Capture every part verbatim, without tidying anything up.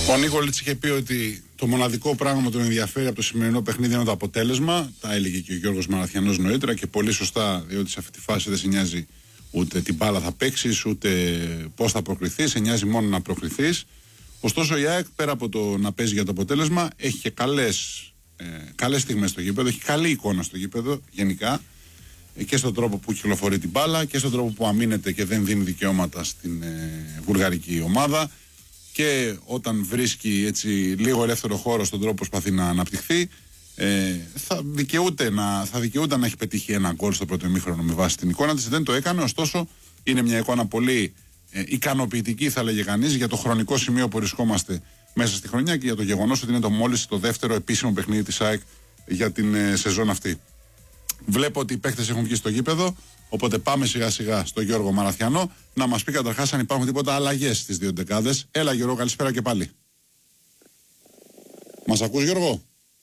Ο Νίκολιτς είχε πει ότι το μοναδικό πράγμα που τον ενδιαφέρει από το σημερινό παιχνίδι είναι το αποτέλεσμα. Τα έλεγε και ο Γιώργος Μαραθιανός νωρίτερα και πολύ σωστά, διότι σε αυτή τη φάση δεν σε νοιάζει ούτε την μπάλα θα παίξεις, ούτε πώς θα προκριθείς, σε νοιάζει μόνο να προκριθείς. Ωστόσο η ΑΕΚ πέρα από το να παίζει για το αποτέλεσμα έχει και καλές, ε, καλές στιγμές στο γήπεδο, έχει καλή εικόνα στο γήπεδο γενικά ε, και στον τρόπο που κυκλοφορεί την μπάλα και στον τρόπο που αμήνεται και δεν δίνει δικαιώματα στην ε, βουλγαρική ομάδα. Και όταν βρίσκει έτσι λίγο ελεύθερο χώρο στον τρόπο που προσπαθεί να αναπτυχθεί, ε, θα, δικαιούται να, θα δικαιούται να έχει πετύχει ένα γκολ στο πρώτο ημίχρονο με βάση την εικόνα της. Δεν το έκανε, ωστόσο είναι μια εικόνα πολύ ε, ικανοποιητική, θα λέγε κανείς, για το χρονικό σημείο που βρισκόμαστε μέσα στη χρονιά και για το γεγονός ότι είναι το μόλις το δεύτερο επίσημο παιχνίδι της ΑΕΚ για την ε, σεζόν αυτή. Βλέπω ότι οι παίκτες έχουν βγει στο γήπεδο. Οπότε πάμε σιγά σιγά στο Γιώργο Μαραθιανό να μας πει καταρχάς αν υπάρχουν τίποτα αλλαγές στις δύο δεκάδες. Έλα Γιώργο, καλησπέρα και πάλι. Μας ακούς Γιώργο?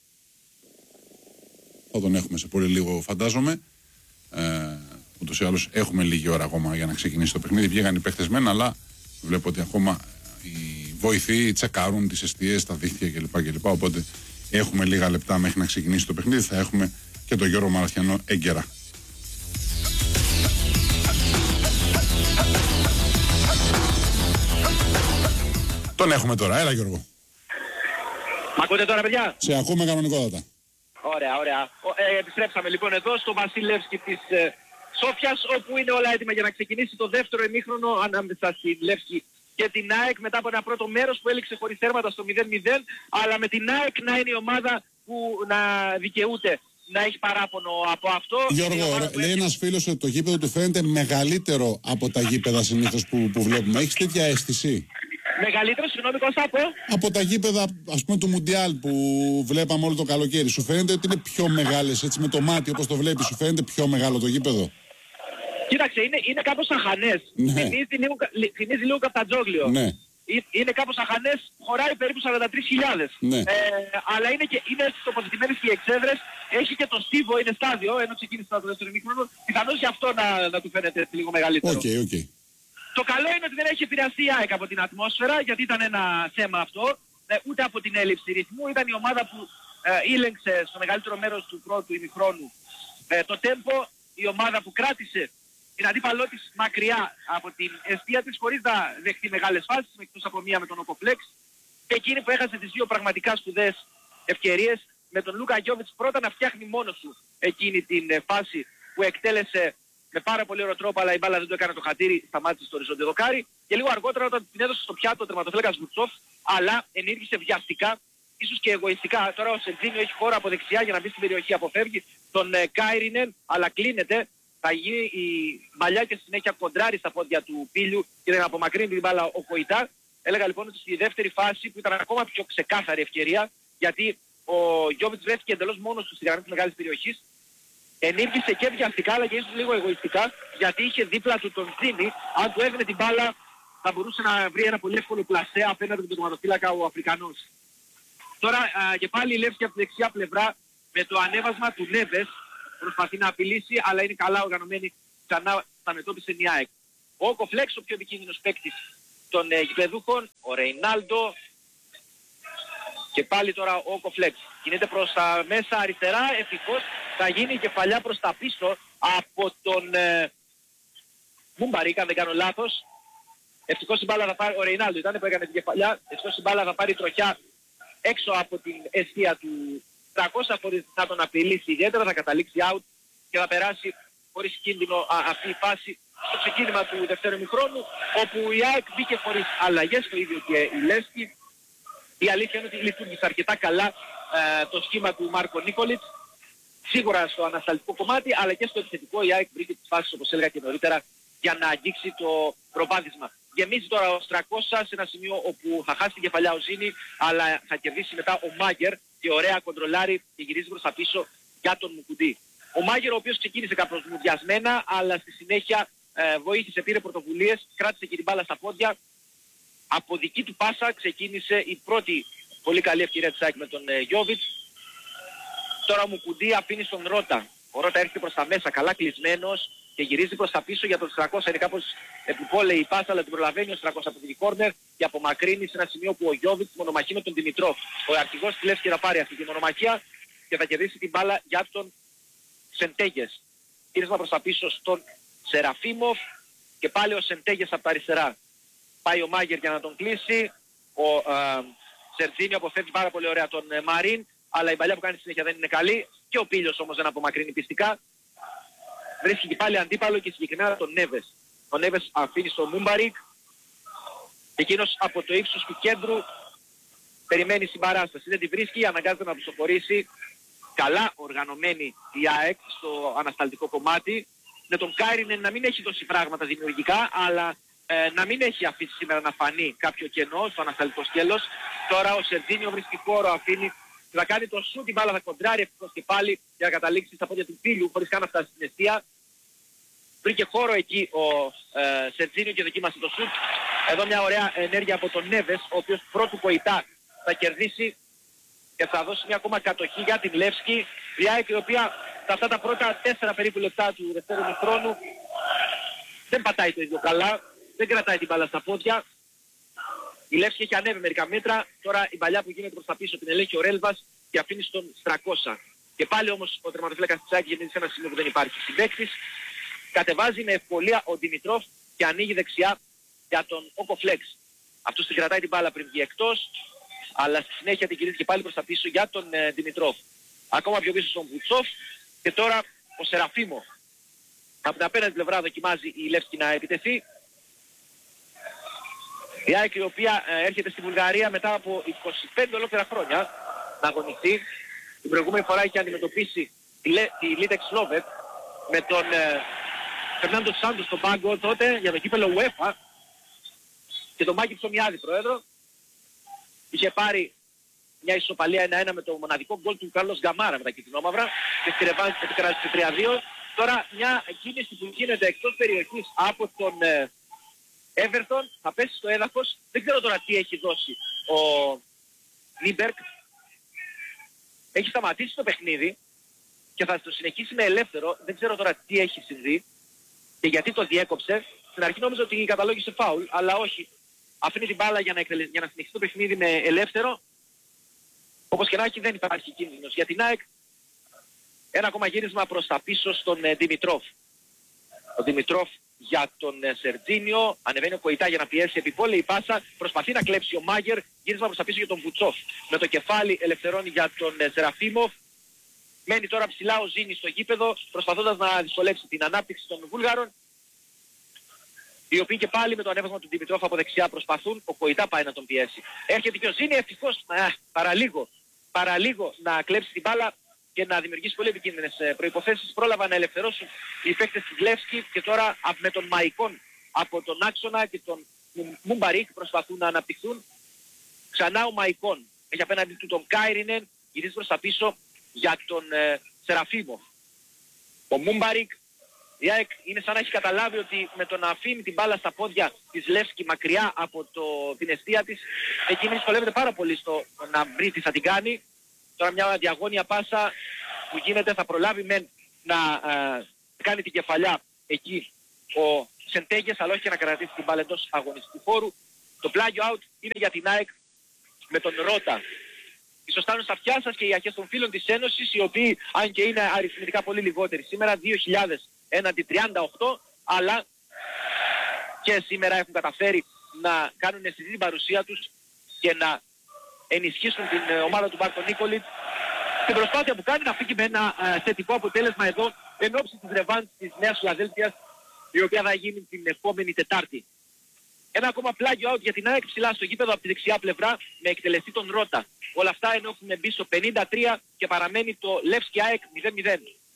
Θα τον έχουμε σε πολύ λίγο φαντάζομαι. Ε, ούτως ή άλλως έχουμε λίγη ώρα ακόμα για να ξεκινήσει το παιχνίδι. Βγήκαν οι παίκτες μεν, αλλά βλέπω ότι ακόμα οι βοηθοί τσεκάρουν τις εστίες, τα δίχτυα κλπ, κλπ. Οπότε έχουμε λίγα λεπτά μέχρι να ξεκινήσει το παιχνίδι. Θα έχουμε και τον Γιώργο Μαραθιανό έγκαιρα. Τον έχουμε τώρα. Έλα Γιώργο. Μ' ακούτε τώρα παιδιά? Σε ακούμε κανονικότατα. Ωραία, ωραία. Ε, επιστρέψαμε λοιπόν εδώ στο Βασιλεύσκι της ε, Σόφιας, όπου είναι όλα έτοιμα για να ξεκινήσει το δεύτερο ημίχρονο ανάμεσα στη Λεύσκη και την ΑΕΚ μετά από ένα πρώτο μέρος που έληξε χωρίς τέρματα στο μηδέν μηδέν, αλλά με την ΑΕΚ να είναι η ομάδα που να δικαιούται να έχει παράπονο από αυτό. Γιώργο, λέει έχει... ένας φίλος ότι το γήπεδο του φαίνεται μεγαλύτερο από τα γήπεδα συνήθως που, που βλέπουμε. Έχεις τέτοια αίσθηση? Μεγαλύτερο, συγγνώμη Κώστα, από... από τα γήπεδα ας πούμε του Μουντιάλ που βλέπαμε όλο το καλοκαίρι. Σου φαίνεται ότι είναι πιο μεγάλες, έτσι με το μάτι όπως το βλέπεις, σου φαίνεται πιο μεγάλο το γήπεδο? Κοίταξε, είναι, είναι κάπως αχανές. Ναι. Θυμίζει λίγο, θυμίζει λίγο Καφτατζόγλιο. Ναι. Είναι κάπως αχανές, χωράει περίπου σαράντα τρεις χιλιάδες. Ναι. Ε, αλλά είναι, και, είναι τοποθετημένες και οι εξέδρες, έχει και το στίβο, είναι στάδιο, ενώ ξεκίνησε το δεύτερο ημίχρονο, πιθανώς γι' αυτό να, να του φαίνεται λίγο μεγαλύτερο. Okay, okay. Το καλό είναι ότι δεν έχει επηρεαστεί η ΑΕΚ από την ατμόσφαιρα, γιατί ήταν ένα θέμα αυτό, ε, ούτε από την έλλειψη ρυθμού, ήταν η ομάδα που ε, ήλεγξε στο μεγαλύτερο μέρος του πρώτου ημιχρόνου ε, το τέμπο, η ομάδα που κράτησε την αντίπαλό της μακριά από την εστία της χωρίς να δεχτεί μεγάλες φάσεις, εκτός από μία με τον Οκοφλέξ, και εκείνη που έχασε τις δύο πραγματικά σπουδαίες ευκαιρίες με τον Λούκα Γιόβιτς πρώτα να φτιάχνει μόνος του εκείνη την ε, φάση που εκτέλεσε με πάρα πολύ ωραίο τρόπο, αλλά η μπάλα δεν το έκανε το χατήρι, σταμάτησε στο οριζόντιο δοκάρι, και λίγο αργότερα όταν την έδωσε στο πιάτο ο τερματοφύλακας Βουτσόφ, αλλά ενήργησε βιαστικά, ίσως και εγωιστικά. Τώρα ο Σεντζίνιο έχει χώρο από δεξιά για να μπει στην περιοχή, αποφεύγει τον ε, Κάιρινεν, αλλά κλείνεται. Θα γίνει η μαλλιά και συνέχεια κοντράρει στα πόδια του Πίλιου και δεν απομακρύνει την μπάλα ο Κοϊτά. Έλεγα λοιπόν ότι στη δεύτερη φάση που ήταν ακόμα πιο ξεκάθαρη ευκαιρία, γιατί ο Γιόβιτς βρέθηκε εντελώς μόνος του στη γραμμή της μεγάλης περιοχής, ενήργησε και βιαστικά αλλά και ίσως λίγο εγωιστικά, γιατί είχε δίπλα του τον Τζίνι. Αν του έβαινε την μπάλα θα μπορούσε να βρει ένα πολύ εύκολο πλασέ απέναντι με τον τερματοφύλακα ο Αφρικανός. Τώρα α, και πάλι η Λεύσκη από τη δεξιά πλευρά με το ανέβασμα του Νέβες προσπαθεί να απειλήσει, αλλά είναι καλά οργανωμένη, ξανά θα αντιμετώπισε η ΑΕΚ. Ο Οκοφλέξ, ο πιο επικίνδυνος παίκτης των ε, γηπεδούχων, ο Ρεϊνάλντο, και πάλι τώρα ο Οκοφλέξ κινείται προς τα μέσα αριστερά, ευτυχώς θα γίνει κεφαλιά προς τα πίσω από τον ε, Μουμπαρίκα, αν δεν κάνω λάθος. Ευτυχώς η μπάλα θα πάρει, ο Ρεϊνάλντο ήταν που έκανε την κεφαλιά, ευτυχώς η μπάλα θα πάρει τροχιά έξω από την αιστεία του τριακόσια, θα τον απειλήσει ιδιαίτερα, θα καταλήξει out και θα περάσει χωρίς κίνδυνο α, αυτή η φάση στο ξεκίνημα του δεύτερου ημιχρόνου, όπου η ΑΕΚ μπήκε χωρίς αλλαγές, το ίδιο και η Λεύσκη. Η αλήθεια είναι ότι λειτουργήσε αρκετά καλά ε, το σχήμα του Μάρκο Νίκολιτς, σίγουρα στο ανασταλτικό κομμάτι, αλλά και στο επιθετικό η ΑΕΚ βρήκε τις φάσεις, όπως έλεγα και νωρίτερα, για να αγγίξει το προβάδισμα. Γεμίζει τώρα ο τριακόσια σε ένα σημείο όπου θα χάσει την κεφαλιά ο Ζήνη, αλλά θα κερδίσει μετά ο Μάγκερ και ωραία κοντρολάρει και γυρίζει προς τα πίσω για τον Μουκουντή. Ο Μάγκερ, ο οποίος ξεκίνησε κάπως μουδιασμένα, αλλά στη συνέχεια ε, βοήθησε, πήρε πρωτοβουλίες, κράτησε και την μπάλα στα πόδια. Από δική του πάσα ξεκίνησε η πρώτη πολύ καλή ευκαιρία της ΑΕΚ με τον ε, Γιόβιτς. Τώρα ο Μουκουντή αφήνει στον Ρώτα. Ο Ρώτα έρχεται προς τα μέσα, καλά κλεισμένος. και γυρίζει προς τα πίσω για τον Στρακώσα. Είναι κάπως επιπόλαιη η πάσα, αλλά την προλαβαίνει ο Στρακώσα από την κόρνερ και απομακρύνει σε ένα σημείο που ο Γιώβιτς μονομαχεί με τον Δημητρόφ. Ο αρχηγός της Λεύσκη θα πάρει αυτή τη μονομαχία και θα κερδίσει την μπάλα για τον Σεντέγες. Γύρισμα προς τα πίσω στον Σεραφίμοφ και πάλι ο Σεντέγες από τα αριστερά. Πάει ο Μάγερ για να τον κλείσει. Ο ε, Σερτζίνιο αποφεύγει πάρα πολύ ωραία τον ε, Μαρίν, αλλά η παλιά που κάνει συνέχεια δεν είναι καλή. Και ο Πίλιος όμως δεν απομακρύνει πιστικά. Βρίσκει και πάλι αντίπαλο και συγκεκριμένα τον Νέβες. Ο Νέβες αφήνει στο Μούμπαρικ. Εκείνος από το ύψος του κέντρου περιμένει συμπαράσταση. Δεν τη βρίσκει, αναγκάζεται να προσοχωρήσει. Καλά οργανωμένη η ΑΕΚ στο ανασταλτικό κομμάτι. Με τον Κάιρινεν να μην έχει δώσει πράγματα δημιουργικά, αλλά ε, να μην έχει αφήσει σήμερα να φανεί κάποιο κενό στο ανασταλτικό σκέλος. Τώρα ο Σερτζίνιο βρίσκει χώρο, αφήνει, θα κάνει το σουτ, την μπάλα θα κοντράρει ευτυχώς και πάλι για να καταλήξει στα πόδια του Πίλιου χωρίς καν να φτάσει στην αιστεία. Βρήκε χώρο εκεί ο ε, Σερτζίνιο και δοκίμασε το σουτ. Εδώ μια ωραία ενέργεια από τον Νέβες, ο οποίος πρώτου ποητά θα κερδίσει και θα δώσει μια ακόμα κατοχή για την Λεύσκη. Η ΑΕΚ η οποία σε αυτά τα πρώτα τέσσερα περίπου λεπτά του δεύτερου χρόνου δεν πατάει το ίδιο καλά, δεν κρατάει την μπάλα στα πόδια. Η Λεύσκη έχει ανέβει μερικά μέτρα, τώρα η παλιά που γίνεται προς τα πίσω την ελέγχει ο Ρέλβας και αφήνει στον Στρακώσα. Και πάλι όμως ο τερματοφύλακας της ΑΕΚ γίνεται σε ένα σημείο που δεν υπάρχει συμπαίκτης. Κατεβάζει με ευκολία ο Δημητρόφ και ανοίγει δεξιά για τον Οκοφλέξ. Αυτός την κρατάει την μπάλα πριν βγει εκτός, αλλά στη συνέχεια την κινείται και πάλι προς τα πίσω για τον ε, Δημητρόφ. Ακόμα πιο πίσω στον Βουτσόφ και τώρα ο Σεραφίμο. Από την απέναντι πλευρά δοκιμάζει η Λεύσκη να επιτεθεί. Η ΑΕΚ η οποία ε, έρχεται στη Βουλγαρία μετά από είκοσι πέντε ολόκληρα χρόνια να αγωνιστεί. Την προηγούμενη φορά είχε αντιμετωπίσει τη, τη Λίτεξ Λόβετ με τον ε, Φερνάντο Σάντος στον πάγκο τότε για το κύπελλο UEFA και τον Μάκη Ψωμιάδη πρόεδρο. Είχε πάρει μια ισοπαλία ένα ένα με το μοναδικό γκολ του Κάρλος Γκαμάρα με τα κυτρινόμαυρα και στη ρεβάνση επικράτησε τρία δύο. Τώρα μια κίνηση που γίνεται εκτός περιοχής από τον Everton θα πέσει στο έδαφος. Δεν ξέρω τώρα τι έχει δώσει ο Νίμπερκ. Έχει σταματήσει το παιχνίδι και θα το συνεχίσει με ελεύθερο. Δεν ξέρω τώρα τι έχει συμβεί και γιατί το διέκοψε. Στην αρχή νόμιζα ότι καταλόγησε φάουλ, αλλά όχι. Αφήνει την μπάλα για να, εκτελε... για να συνεχίσει το παιχνίδι με ελεύθερο. Όπως και να έχει δεν υπάρχει κίνδυνος. Για την ΑΕΚ ένα ακόμα γύρισμα προς τα πίσω στον ε, Δημητρόφ. Ο Δημητρόφ για τον ε, Σερτζίνιο. Ανεβαίνει ο Κοϊτά για να πιέσει επιπόλαιη πάσα. Προσπαθεί να κλέψει ο Μάγερ. Γύρισμα προς τα πίσω για τον Βουτσόφ. Με το κεφάλι ελευθερώνει για τον ε, Σεραφίμοφ. Μένει τώρα ψηλά ο Ζήνης στο γήπεδο προσπαθώντας να δυσκολεύσει την ανάπτυξη των Βούλγαρων. Οι οποίοι και πάλι με το ανέβασμα του Δημητρόφ από δεξιά προσπαθούν. Ο Κοϊτά πάει να τον πιέσει. Έρχεται και ο Ζήνη ευτυχώς α, παραλίγο, παραλίγο να κλέψει την μπάλα και να δημιουργήσει πολύ επικίνδυνες προϋποθέσεις. Πρόλαβα να ελευθερώσουν οι παίκτες της Λεύσκη και τώρα με τον Μαϊκόν από τον άξονα και τον Μουμπαρίκ προσπαθούν να αναπτυχθούν. Ξανά ο Μαϊκόν έχει απέναντι του τον Κάιρινεν, γυρίζει προς τα πίσω για τον ε, Σεραφίμοφ. Ο Μουμπαρίκ, η ΑΕΚ είναι σαν να έχει καταλάβει ότι με το να αφήνει την μπάλα στα πόδια της Λεύσκη μακριά από το, την αιστεία της, εκείνη δυσκολεύεται πάρα πολύ στο να βρει τι θα την κάνει. Τώρα μια διαγώνια πάσα που γίνεται θα προλάβει μεν να ε, κάνει την κεφαλιά εκεί ο Σεντέγες, αλλά όχι και να κρατήσει την μπάλα εντός αγωνιστικού χώρου. Το πλάγιο out είναι για την ΑΕΚ με τον Ρότα. Ίσως φτάνουν στα αυτιά σας και οι αρχές των φίλων της Ένωσης, οι οποίοι αν και είναι αριθμητικά πολύ λιγότεροι σήμερα, δύο χιλιάδες έναντι τριάντα οκτώ, αλλά και σήμερα έχουν καταφέρει να κάνουν αισθητή την παρουσία τους και να ενισχύσουν την ομάδα του Μάρκο Νίκολιτς στην προσπάθεια που κάνει να φύγει με ένα ε, θετικό αποτέλεσμα εδώ εν ώψη της ρεβάνς της Νέας Φιλαδέλφειας, η οποία θα γίνει την επόμενη Τετάρτη. Ένα ακόμα πλάγιο out για την ΑΕΚ ψηλά στο γήπεδο από τη δεξιά πλευρά με εκτελεστή τον Ρότα. Όλα αυτά ενώ έχουμε μπει στο πενήντα τρία και παραμένει το Λεύσκι ΑΕΚ μηδέν μηδέν.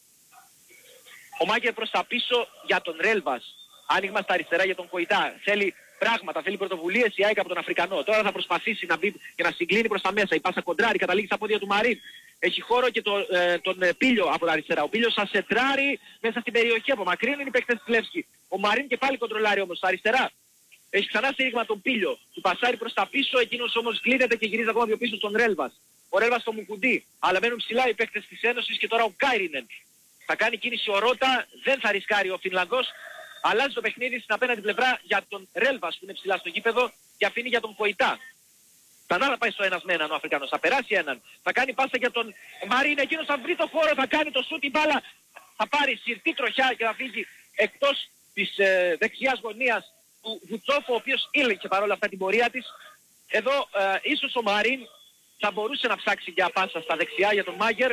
Ο Μάγκερ προς τα πίσω για τον Ρέλβας. Άνοιγμα στα αριστερά για τον Κοϊτά. Θέλει πράγματα, θέλει πρωτοβουλίες η ΑΕΚ από τον Αφρικανό. Τώρα θα προσπαθήσει να μπει και να συγκλίνει προς τα μέσα. Η πάσα κοντράρει, καταλήγει στα πόδια του Μαρίν. Έχει χώρο και το, ε, τον ε, Πίλιο από τα αριστερά. Ο Πίλιος θα σετράρει μέσα στην περιοχή. Απομακρύνει οι παίκτες της Λεύσκη. Ο Μαρίν και πάλι κοντρολάρει όμως στα αριστερά. Έχει ξανά στήριγμα τον Πίλιο. Του πασάρει προς τα πίσω. Εκείνος όμως κλείνεται και γυρίζει ακόμα πιο πίσω στον Ρέλβας. Ο Ρέλβας στο Μουκουντί. Αλλά μένουν ψηλά οι παίκτες της Ένωσης και τώρα ο Κάιρινεν. θα κάνει κίνηση ο Ρώτα, δεν θα ρισκάρει ο Φινλανδός. Αλλάζει το παιχνίδι στην απέναντι πλευρά για τον Ρέλβας που είναι ψηλά στο γήπεδο και αφήνει για τον Κοϊτά. Ξανά θα πάει στο ένας με έναν ο Αφρικανός, θα περάσει έναν. Θα κάνει πάσα για τον Μαρίν, εκείνος θα βρει το χώρο, θα κάνει το σούτ, η μπάλα θα πάρει συρτή τροχιά και θα φύγει εκτός της ε, δεξιάς γωνίας του Βουτσόφ, ο οποίος ήλεγχε παρόλα αυτά την πορεία της. Εδώ ε, ίσως ο Μαρίν θα μπορούσε να ψάξει για πάσα στα δεξιά για τον Μάγκερ,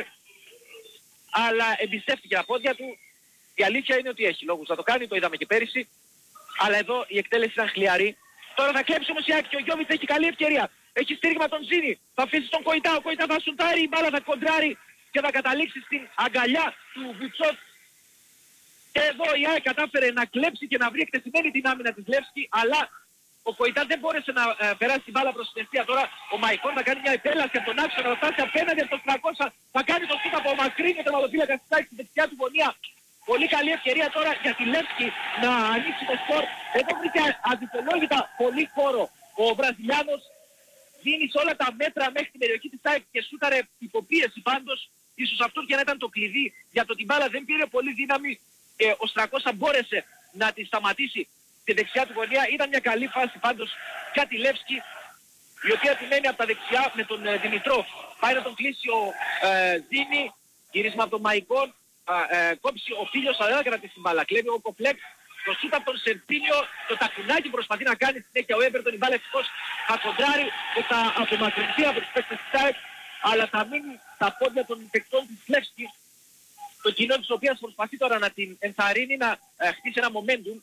αλλά εμπιστεύτηκε τα πόδια του. Η αλήθεια είναι ότι έχει λόγους να το κάνει, το είδαμε και πέρυσι, αλλά εδώ η εκτέλεση ήταν χλιαρή. Τώρα θα κλέψει όμως η Άκη και ο Γιώβιτς έχει καλή ευκαιρία. Έχει στήριγμα τον Ζήνη, θα αφήσει τον Κοϊτά, ο Κοϊτά θα σουτάρει, η μπάλα θα κοντράρει και θα καταλήξει στην αγκαλιά του Βουτσόφ. Και εδώ η Άκη κατάφερε να κλέψει και να βρει εκτεθειμένη την άμυνα της Λεύσκη, αλλά ο Κοϊτά δεν μπόρεσε να ε, περάσει την μπάλα προς την ευθεία. Τώρα ο Μαϊκόν θα κάνει μια επέλαση από τον άξονα, θα φτάσει απέναντι από το τριακόσια, θα κάνει το σούτ από μακρύ και το τερματοφύλακα στη στη δεξιά του γωνία. Πολύ καλή ευκαιρία τώρα για τη Λεύσκη να ανοίξει το σκορ. Εδώ βρήκε αδικαιολόγητα πολύ χώρο ο Βραζιλιάνος. Δίνει σε όλα τα μέτρα μέχρι την περιοχή της ΑΕΚ και σούταρε υποπίεση πάντως. Ίσως αυτό και να ήταν το κλειδί για το ότι η μπάλα δεν πήρε πολύ δύναμη και ο Στρακόσα μπόρεσε να τη σταματήσει στη δεξιά του γωνία. Ήταν μια καλή φάση πάντως για τη Λεύσκη, η οποία επιμένει από τα δεξιά με τον ε, Δημητρόφ. Πάει να τον κλείσει ο ε, Ζήνη, γύρισμα από τον Μαϊκόν, ε, κόψει ο Φίλιος, αλλά δεν κρατήσει την μπάλα. Κλέβει ο Κοπλέκ. Το σούτ από τον Σερπίνιο, το τακουνάκι προσπαθεί να κάνει συνέχεια ο Έμπερτον, η μπάλα ευτυχώς θα κοντράρει και θα απομακρυνθεί από τους παίκτες της ΑΕΚ, αλλά θα μείνει στα πόδια των παικτών της Λεύσκη, το κοινό της οποίας προσπαθεί τώρα να την ενθαρρύνει, να ε, χτίσει ένα momentum.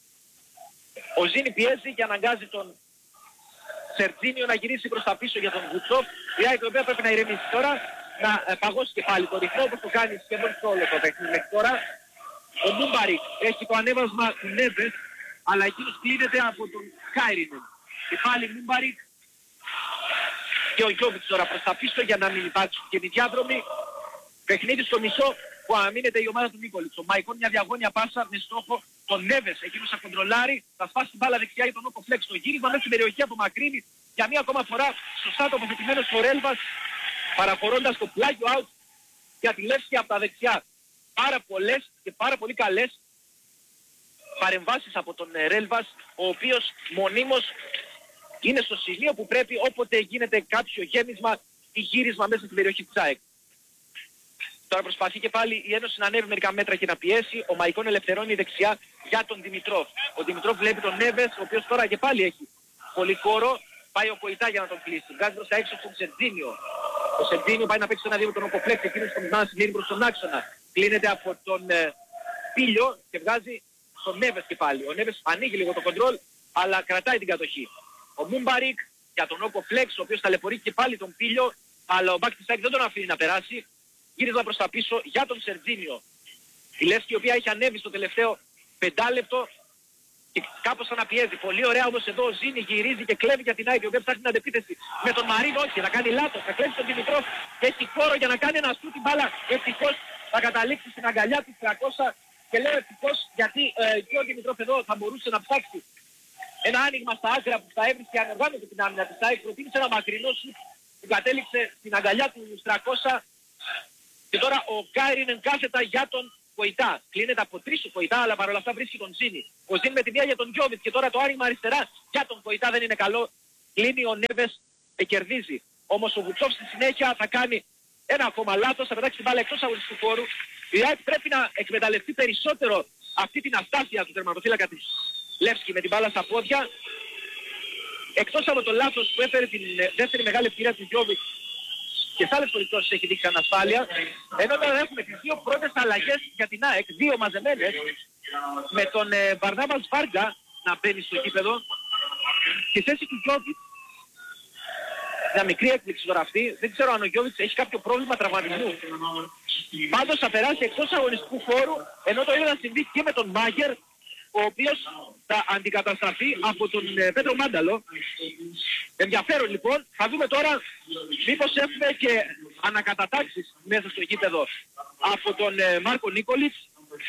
Ο Ζήνη πιέζει και αναγκάζει τον Σερτζίνιο να γυρίσει προς τα πίσω για τον Βουτσόφ, η ΑΕΚ η οποία πρέπει να ηρεμήσει τώρα, να ε, παγώσει και πάλι το ρυθμό όπως το κάνει σχεδόν σε όλο το παιχνίδι μέχρι τώρα. Ο Μούμπαρικ έχει το ανέβασμα του Νέβες, αλλά εκείνος κλείνεται από τον Κάιρινεν. Και πάλι Μούμπαρικ και ο Γιώβιτς τώρα προς τα πίσω για να μην υπάρξουν και τη διάδρομη. Παιχνίδι στο μισό που αμήνεται η ομάδα του Νίκολιτς. Ο Μαϊκόν μια διαγώνια πάσα με στόχο τον Νέβες. Εκείνος θα κοντρολάρει, θα σπάσει την μπάλα δεξιά για τον Όκο Φλέξ. Το γύρισμα μέσα στην περιοχή από Μακρύνη για μία ακόμα φορά σωστά τοποθετημένος ο Ρέλβας, παραχωρώντας το πλάγιο out για τη Λεύσκη από τα δεξιά. Πάρα πολλές και πάρα πολύ καλές παρεμβάσεις από τον Ρέλβας, ο οποίος μονίμως είναι στο σημείο που πρέπει όποτε γίνεται κάποιο γέμισμα ή γύρισμα μέσα στην περιοχή της ΑΕΚ. Τώρα προσπαθεί και πάλι η Ένωση να ανέβει μερικά μέτρα και να πιέσει. Ο Μαϊκόν ελευθερώνει δεξιά για τον Δημητρόφ. Ο Δημητρόφ βλέπει τον Νέβες, ο οποίος τώρα και πάλι έχει πολύ χώρο. Πάει ο Κοϊτά για να τον κλείσει. Βγάζει προς τα έξω τον Σερτζίνιο. Ο Σερτζίνιο πάει να παίξει ένα δύο με τον Οκοφλέξ, εκείνος τον να συγκλίνει προς τον άξονα. Κλείνεται από τον ε, Πίλιο και βγάζει τον Νέβες και πάλι. Ο Νέβες ανοίγει λίγο το κοντρόλ, αλλά κρατάει την κατοχή. Ο Μούμπαρικ για τον Οκοφλέξ, ο οποίος ταλαιπωρεί και πάλι τον Πίλιο, αλλά ο μπακ της ΑΕΚ δεν τον αφήνει να περάσει. Γύρισμα προς τα πίσω για τον Σερτζίνιο. Η Λεύσκη η οποία έχει ανέβει στο τελευταίο πεντάλεπτο και κάπως αναπιέζει. Πολύ ωραία όμως εδώ ο Ζήνη γυρίζει και κλέβει για την ΑΕΚ, η οποία ψάχνει την αντεπίθεση με τον Μαρίν. Όχι, θα κάνει λάθος, θα κλέψει τον Δημητρόφ και έχει χώρο για να κάνει ένα σούτ, την μπάλα ευτυχώς θα καταλήξει στην αγκαλιά του τριακόσια. Και λέω ευτυχώς γιατί ε, και ο Δημητρόφ εδώ θα μπορούσε να ψάξει ένα άνοιγμα στα άκρα που θα έβρισκε ανοργάνωτη την άμυνα της ΑΕΚ. Προτίμησε ένα μακρινό σούτ που κατέληξε στην αγκαλιά του τριακόσια. Και τώρα ο Κάιρινεν κάθετα για τον Κοϊτά. Κλείνεται από τρεις ο Κοϊτά, αλλά παρόλα αυτά βρίσκει τον Ζήνη. Ο Ζήνη με τη μία για τον Γιώβιτς και τώρα το άνοιγμα αριστερά για τον Κοϊτά δεν είναι καλό. Κλείνει ο Νέβες και κερδίζει. Όμως ο Βουτσόφ στη συνέχεια θα κάνει ένα ακόμα λάθος, θα πετάξει την μπάλα εκτός αγωνιστικού χώρου. Η ΑΕΚ πρέπει να εκμεταλλευτεί περισσότερο αυτή την αστάθεια του τερματοφύλακα της Λεύσκη με την μπάλα στα πόδια. Εκτός από το λάθος που έφερε την δεύτερη μεγάλη ευκαιρία του Γιώβιτς και σε άλλες περιπτώσεις έχει δείξει ανασφάλεια, ενώ τώρα έχουμε τις δύο πρώτες αλλαγές για την ΑΕΚ, δύο μαζεμένες, με τον ε, Μπαρνάβας Βάργκα να μπαίνει στο γήπεδο, στη θέση του Γιώβιτς. Μια μικρή έκπληξη τώρα αυτή, δεν ξέρω αν ο Γιώβιτς έχει κάποιο πρόβλημα τραυματισμού. Πάντως θα περάσει εκτός αγωνιστικού χώρου, ενώ το ίδιο να συμβεί και με τον Μάγερ, ο οποίος θα αντικατασταθεί από τον ε, Πέτρο Μάνταλο. Ενδιαφέρον λοιπόν, θα δούμε τώρα μήπως έχουμε και ανακατατάξεις μέσα στο γήπεδο από τον ε, Μάρκο Νίκολιτς.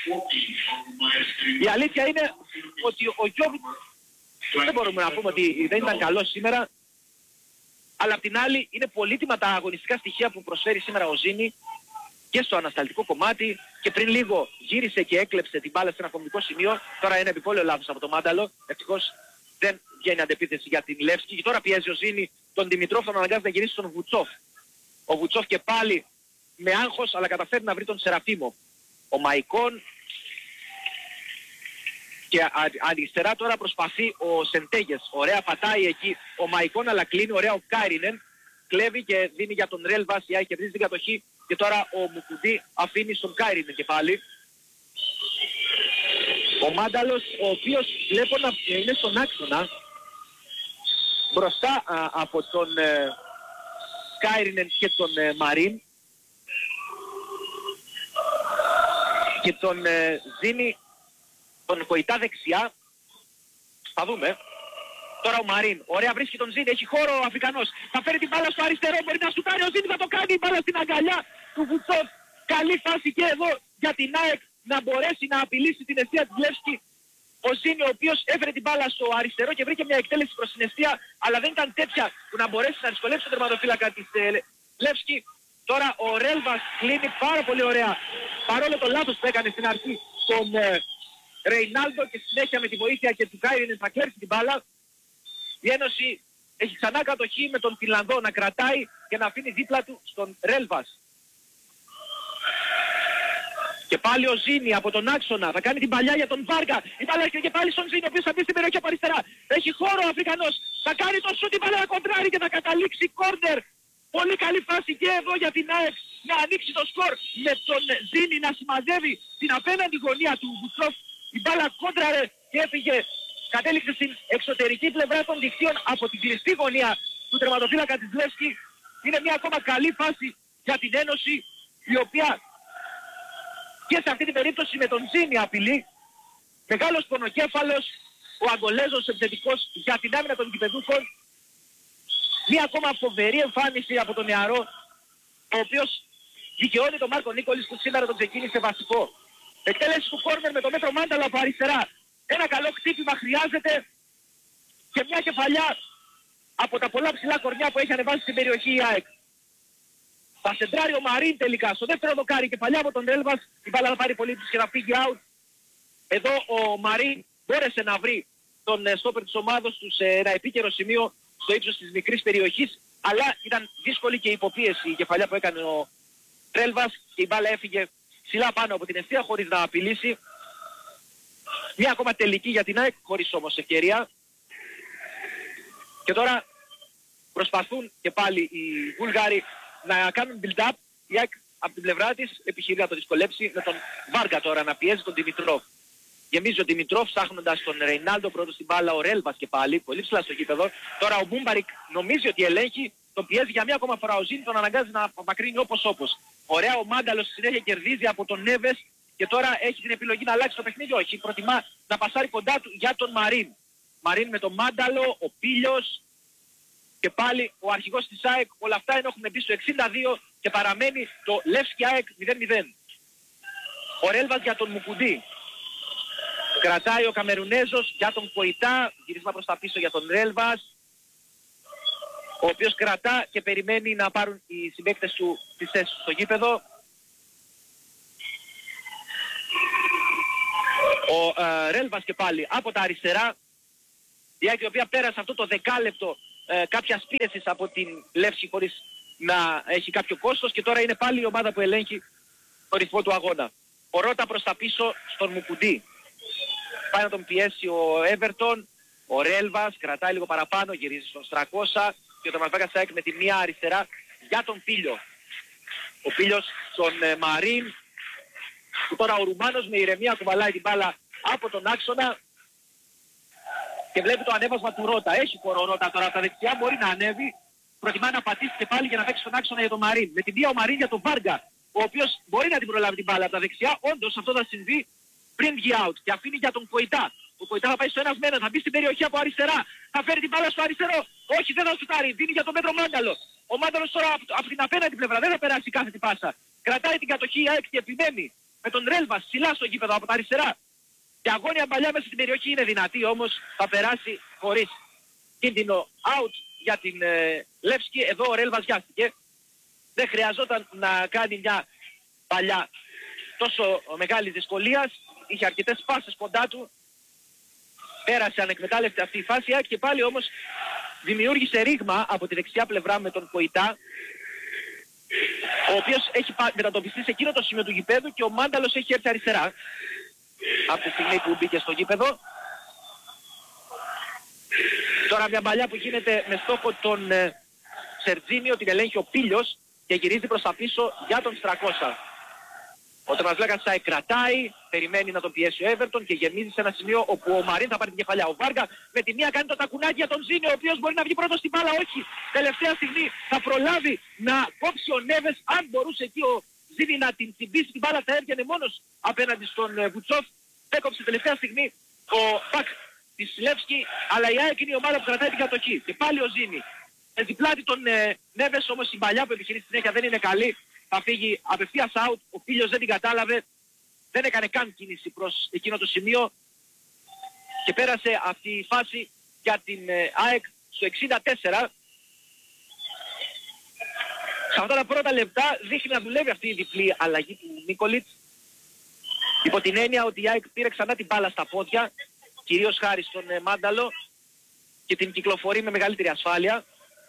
Η αλήθεια είναι ότι ο Γιώβιτς δεν μπορούμε να πούμε ότι δεν ήταν καλός σήμερα, αλλά απ' την άλλη είναι πολύτιμα τα αγωνιστικά στοιχεία που προσφέρει σήμερα ο Ζήνη και στο ανασταλτικό κομμάτι και πριν λίγο γύρισε και έκλεψε την μπάλα σε ένα κομβικό σημείο. Τώρα είναι επιπόλαιο λάθος από το Μάνταλο. Ευτυχώς δεν βγαίνει αντεπίθεση για την Λεύσκη. Και τώρα πιέζει ο Ζήνη τον Δημητρόφ, τον αναγκάζει να γυρίσει στον Βουτσόφ. Ο Βουτσόφ και πάλι με άγχος, αλλά καταφέρει να βρει τον Σεραφίμο. Ο Μαϊκόν και α, αριστερά τώρα προσπαθεί ο Σεντέγες. Ωραία πατάει εκεί ο Μαϊκόν, αλλά κλείνει ωραία ο Κάιρινεν. Κλέβει και δίνει για τον Ρέλβας, η Άκη κερδίζει την κατοχή και τώρα ο Μουκουντή αφήνει στον Κάιρινεν και πάλι. Ο Μάνταλος, ο οποίος βλέπω να είναι στον άξονα μπροστά α, από τον ε, Κάιρινεν και τον ε, Μαρίν και τον ε, δίνει τον Κοϊτά δεξιά. Θα δούμε. Τώρα ο Μαρίν, ωραία, βρίσκει τον Ζήνη, έχει χώρο ο Αφρικανός. Θα φέρει την μπάλα στο αριστερό, μπορεί να σουτάρει ο Ζήνη, θα το κάνει η μπάλα στην αγκαλιά του Βουτσόφ. Καλή φάση και εδώ για την ΑΕΚ να μπορέσει να απειλήσει την αιστεία της Λεύσκη. Ο Ζήνη, ο οποίος έφερε την μπάλα στο αριστερό και βρήκε μια εκτέλεση προς την αιστεία, αλλά δεν ήταν τέτοια που να μπορέσει να δυσκολέψει τον τερματοφύλακα της ε, Λεύσκη. Τώρα ο Ρέλβας κλείνει πάρα πολύ ωραία, παρόλο το λάθος που έκανε στην αρχή τον ε, Ρεϊνάλντο, και συνέχεια με τη βοήθεια και του Κάιρινεν θα κλέψει την μπάλα. Η Ένωση έχει ξανά κατοχή με τον Φινλανδό να κρατάει και να αφήνει δίπλα του στον Ρέλβας. Και πάλι ο Ζήνη από τον άξονα θα κάνει την παλιά για τον Βάργα. Η μπάλα έρχεται και πάλι στον Ζήνη, ο οποίος θα μπει στην περιοχή από αριστερά. Έχει χώρο ο Αφρικανός. Θα κάνει το σούτ, η μπάλα να κοντράρει και θα καταλήξει κόρνερ. Πολύ καλή φάση και εδώ για την ΑΕΚ να ανοίξει το σκορ με τον Ζήνη να σημαδεύει την απέναντι γωνία του Βουτσόφ. Η μπάλα κόντραρε και έφυγε. Κατέληξε στην εξωτερική πλευρά των δικτύων από την κλειστή γωνία του τερματοφύλακα της Λεύσκη. Είναι μια ακόμα καλή φάση για την Ένωση, η οποία και σε αυτή την περίπτωση με τον Ζήνη απειλεί. Μεγάλος πονοκέφαλος, ο Αγγολέζος επιθετικός για την άμυνα των γηπεδούχων. Μια ακόμα φοβερή εμφάνιση από τον νεαρό, ο οποίος δικαιώνει τον Μάρκο Νίκολης που σήμερα τον ξεκίνησε βασικό. Εκτέλεση του κόρνερ με το μέτρο Μάνταλο από αριστερά. Ένα καλό χτύπημα χρειάζεται και μια κεφαλιά από τα πολλά ψηλά κορμιά που έχει ανεβάσει στην περιοχή η ΑΕΚ. Θα σεντράρει ο Μαρίν τελικά στο δεύτερο δοκάρι, κεφαλιά από τον Ρέλβας. Η μπάλα θα πάρει πολύ τους και να φύγει out. Εδώ ο Μαρίν μπόρεσε να βρει τον στόπερ της ομάδος του σε ένα επίκαιρο σημείο στο ύψος της μικρής περιοχής, αλλά ήταν δύσκολη και υποπίεση η κεφαλιά που έκανε ο Ρέλβας και η μπάλα έφυγε ψηλά πάνω από την ευθεία χωρίς να απειλήσει. Μια ακόμα τελική για την ΑΕΚ, χωρίς όμως ευκαιρία. Και τώρα προσπαθούν και πάλι οι Βούλγαροι να κάνουν build-up. Η ΑΕΚ από την πλευρά της επιχειρεί να το δυσκολέψει με τον Βάργα τώρα να πιέζει τον Δημητρόφ. Γεμίζει ο Δημητρόφ ψάχνοντας τον Ρεϊνάλντο, πρώτος στην μπάλα ο Ρέλβας και πάλι, πολύ ψηλά στο γήπεδο. Τώρα ο Μπούμπαρικ νομίζει ότι ελέγχει, τον πιέζει για μια ακόμα φορά ο Ζήνη, τον αναγκάζει να απομακρύνει όπως όπως. Ωραία ο Μάνταλος στη συνέχεια κερδίζει από τον Νέβες και τώρα έχει την επιλογή να αλλάξει το παιχνίδι. Όχι, προτιμά να πασάρει κοντά του για τον Μαρίν. Μαρίν με τον Μάνταλο, ο Πίλιος και πάλι ο αρχηγός της ΑΕΚ. Όλα αυτά ενώ έχουμε μπει στο εξήντα δύο και παραμένει το Λεύσκι ΑΕΚ μηδέν μηδέν. Ο Ρέλβας για τον Μουκουντή. Κρατάει ο Καμερουνέζος για τον Κοϊτά. Γυρίσμα προς τα πίσω για τον Ρέλβας, ο οποίος κρατά και περιμένει να πάρουν οι συμπαίκτες του τις θέσεις στο γήπεδο. Ο ε, Ρέλβας και πάλι από τα αριστερά. Η ΑΕΚ η οποία πέρασε αυτό το δεκάλεπτο ε, κάποιας πίεσης από την Λεύσκη χωρίς να έχει κάποιο κόστος και τώρα είναι πάλι η ομάδα που ελέγχει το ρυθμό του αγώνα. Ο Ρώτα προς τα πίσω στον Μουκουντή. Πάει να τον πιέσει ο Έβερτον. Ο Ρέλβας κρατάει λίγο παραπάνω, γυρίζει στον Στρακώσα και ο Ταμασβάκας ΑΕΚ με τη μία αριστερά για τον Πίλιο. Ο Πίλιος στον ε, Μαρίν, που τώρα ο Ρουμάνος με ηρεμία κουβαλάει την μπάλα από τον άξονα και βλέπει το ανέβασμα του Ρώτα. Έχει χώρο ο Ρώτα τώρα από τα δεξιά, μπορεί να ανέβει, προτιμά να πατήσει και πάλι για να παίξει τον άξονα για τον Μαρίν. Με την μία ο Μαρίν για τον Βάργα, ο οποίος μπορεί να την προλάβει την μπάλα από τα δεξιά. Όντως αυτό θα συμβεί πριν βγει out και αφήνει για τον Κοϊτά. Ο Κοϊτά θα πάει στο ένας μένα, θα μπει στην περιοχή από αριστερά, θα φέρει την μπάλα στο αριστερό. Όχι, δεν θα σουτάρει, δίνει για τον μέτρο Μάνταλο. Ο Μάνταλος τώρα από, από την απέναντι πλευρά δεν θα περάσει κάθε την πάσα. Κρατάει την κατοχή η ΑΕΚ και επιμένει με τον Ρέλβα ψηλά στο γήπεδο από τα αριστερά. Και αγώνια παλιά μέσα στην περιοχή είναι δυνατή, όμως θα περάσει χωρίς κίνδυνο out για την ε, Λεύσκη. Εδώ ο Ρέλβας γιάστηκε. Δεν χρειαζόταν να κάνει μια παλιά τόσο μεγάλης δυσκολίας, είχε αρκετές πάσες κοντά του, πέρασε ανεκμετάλλευτη αυτή η φάση και πάλι όμως δημιούργησε ρήγμα από τη δεξιά πλευρά με τον Κοϊτά, ο οποίος έχει μετατοπιστεί σε εκείνο το σημείο του γηπέδου και ο Μάνταλος έχει έρθει αριστερά από τη στιγμή που μπήκε στο γήπεδο. Τώρα μια μπαλιά που γίνεται με στόχο τον ε, Σερτζίνιο, την ελέγχει ο Πίλιος και γυρίζει προς τα πίσω για τον Στρακώσα. Ο Τρασλέκας Σάι κρατάει, περιμένει να τον πιέσει ο Everton και γεμίζει σε ένα σημείο όπου ο Μαρίν θα πάρει την κεφαλιά. Ο Βάργα με τη μία κάνει το τακουνάκι για τον Ζήνιο, ο οποίος μπορεί να βγει πρώτος στην μπάλα, όχι. Τελευταία στιγμή θα προλάβει να κόψει ο Νέβες, αν μπορούσε εκεί ο Ζήνη να την τσιμπήσει την μπάλα, θα έβγαινε μόνος απέναντι στον ε, Βουτσόφ. Έκοψε τελευταία στιγμή ο Πακ της Λεύσκη, αλλά η ΑΕΚ είναι η ομάδα που κρατάει την κατοχή. Και πάλι ο Ζήνη. Με διπλάτη τον ε, Νέβες, όμως η παλιά που επιχειρεί στη συνέχεια δεν είναι καλή. Θα φύγει απευθείας out, ο Πίλιος δεν την κατάλαβε, δεν έκανε καν κίνηση προς εκείνο το σημείο και πέρασε αυτή η φάση για την ε, ΑΕΚ στο εξήντα τέσσερα. Σε αυτά τα πρώτα λεπτά δείχνει να δουλεύει αυτή η διπλή αλλαγή του Νίκολιτς, υπό την έννοια ότι η ΑΕΚ πήρε ξανά την μπάλα στα πόδια, κυρίως χάρη στον ε, Μάνταλο, και την κυκλοφορεί με μεγαλύτερη ασφάλεια.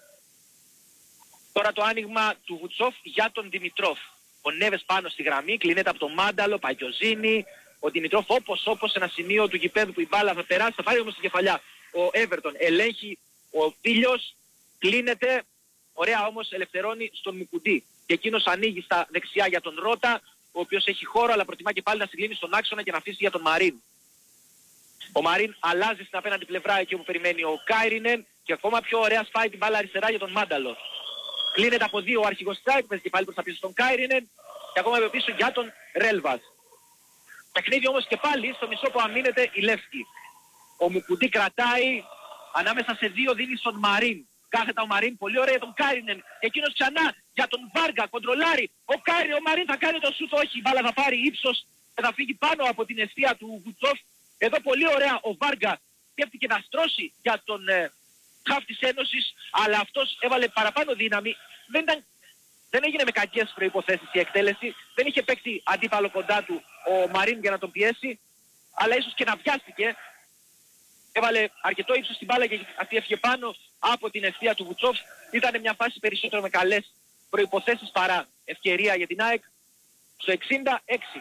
Τώρα το άνοιγμα του Βουτσόφ για τον Δημητρόφ. Ο Νέβες πάνω στη γραμμή, κλείνεται από τον Μάνταλο, Παγιοζίνη. Ο Δημητρόφ όπως όπως σε ένα σημείο του γηπέδου που η μπάλα θα περάσει, θα πάρει όμως την κεφαλιά. Ο Everton ελέγχει, ο Πίλιος κλείνεται, ωραία όμως ελευθερώνει στον Μουκουντή. Και εκείνος ανοίγει στα δεξιά για τον Ρώτα, ο οποίος έχει χώρο αλλά προτιμά και πάλι να συγκλίνει στον άξονα και να αφήσει για τον Μαρίν. Ο Μαρίν αλλάζει στην απέναντι πλευρά εκεί όπου περιμένει ο Κάιρινεν και ακόμα πιο ωραία σπάει την μπάλα αριστερά για τον Μάνταλο. Κλείνεται από δύο ο αρχηγός Τσάικ, παίζει και πάλι προς τα πίσω στον Κάιρινεν και ακόμα πιο πίσω για τον Ρέλβας. Παιχνίδι όμως και πάλι στο μισό που αμήνεται η Λεύσκη. Ο Μουκουντή κρατάει, ανάμεσα σε δύο δίνει στον Μαρίν. Κάθετα ο Μαρίν, πολύ ωραία για τον Κάιρινεν και εκείνος ξανά για τον Βάργα, κοντρολάρει. Ο Κάιρι, ο Μαρίν θα κάνει το σούτ, όχι, η μπάλα θα πάρει ύψος και θα φύγει πάνω από την αιστεία του Βουτσόφ. Εδώ πολύ ωραία ο Βάργα σκέφτηκε να στρώσει για τον ε, χαφ της Ένωσης, αλλά αυτός έβαλε παραπάνω δύναμη. Δεν, ήταν, δεν έγινε με κακές προϋποθέσεις η εκτέλεση, δεν είχε παίξει αντίπαλο κοντά του ο Μαρίν για να τον πιέσει, αλλά ίσως και να βιάστηκε. Έβαλε αρκετό ύψος στην μπάλα και αυτή έφυγε πάνω από την αιστεία του Βουτσόφ. Ήταν μια φάση περισσότερο με καλές προϋποθέσεις παρά ευκαιρία για την ΑΕΚ στο εξήντα έξι.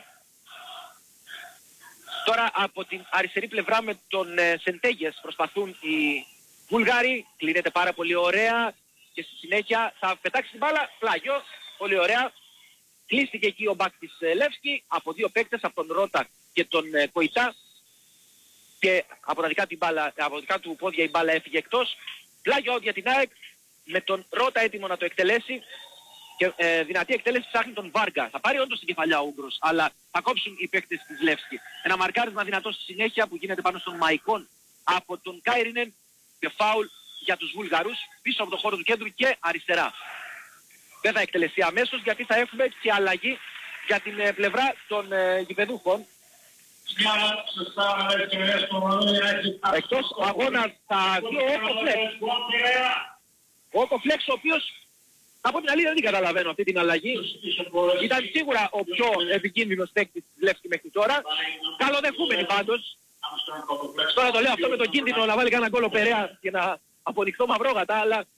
Τώρα από την αριστερή πλευρά με τον ε, Σεντέγες προσπαθούν οι Βούλγαροι, κλείνεται πάρα πολύ ωραία και στη συνέχεια θα πετάξει την μπάλα, πλάγιο, πολύ ωραία. Κλείστηκε εκεί ο μπακ της ε, Λεύσκη από δύο παίκτες, από τον Ρώτα και τον ε, Κοϊτά, και από τα δικά, την μπάλα, από τα δικά του πόδια η μπάλα έφυγε εκτός. Πλάγιο για την ΑΕΚ με τον Ρώτα έτοιμο να το εκτελέσει και ε, δυνατή εκτέλεση ψάχνει τον Βάργα. Θα πάρει όντως την κεφαλιά ο Ούγγρος, αλλά θα κόψουν οι παίκτες της Λεύσκη. Ένα μαρκάρισμα δυνατό στη συνέχεια που γίνεται πάνω στον Μαϊκόν από τον Κάιρινεν και φάουλ για τους Βούλγαρους πίσω από το χώρο του κέντρου και αριστερά. Δεν θα εκτελεστεί αμέσως γιατί θα έχουμε και αλλαγή για την ε, πλευρά των ε, γηπεδούχων. Εκτός αγώνα θα βγει ο Όκοφλεξ. Ο Όκοφλεξ ο οποίος, από την αλήθεια δεν καταλαβαίνω αυτή την αλλαγή. Ήταν σίγουρα ο πιο επικίνδυνος παίκτης της Λεύσκη μέχρι τώρα. Καλοδεχούμενη πάντως. Τώρα το λέω αυτό με τον κίνδυνο να βάλει κανένα γκολ ο Περέας και να απονοιχθώ μαυρόγατα, αλλά